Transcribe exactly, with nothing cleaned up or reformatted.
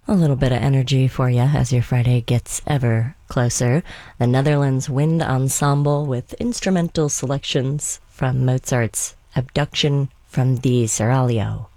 A little bit of energy for you as your Friday gets ever closer. The Netherlands Wind Ensemble with instrumental selections from Mozart's Abduction from the Seraglio.